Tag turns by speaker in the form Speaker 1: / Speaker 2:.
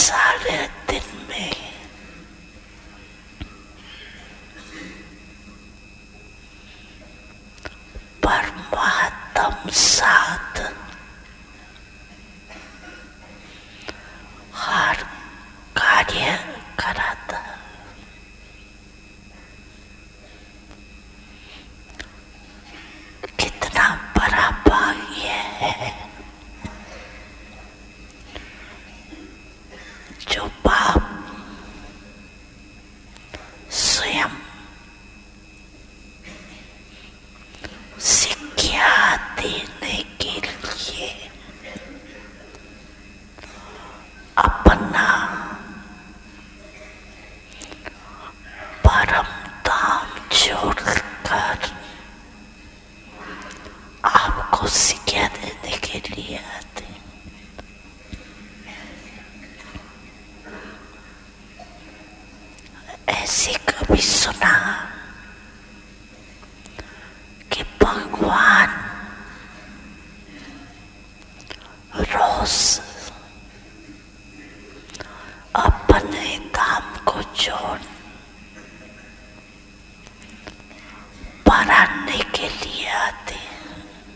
Speaker 1: सारे दिन में परमात्म साथ हर कार्य कराता। कितना बड़ा भाग्य है जो बाप स्वयं शिक्षा देने के लिए अपना परम धाम छोड़कर आपको शिक्षा देने के लिए आते। ऐसे कभी सुना कि भगवान रोज अपने धाम को छोड़ पढ़ाने के लिए आते।